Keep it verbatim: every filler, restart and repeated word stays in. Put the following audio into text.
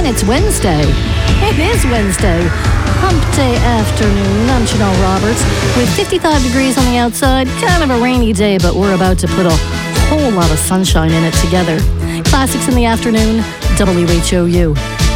It's Wednesday. It is Wednesday. Hump day afternoon. I'm Janelle Roberts with fifty-five degrees on the outside. Kind of a rainy day, but we're about to put a whole lot of sunshine in it together. Classics in the afternoon, W H O U.